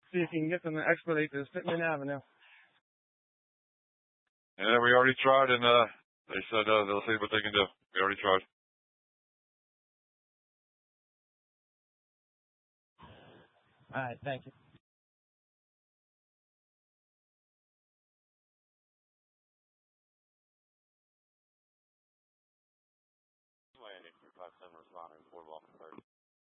See if you can get them to expedite this Pittman Avenue. Yeah, we already tried, and they said they'll see what they can do. We already tried. All right, thank you. Landing 357 responding, Boardwalk.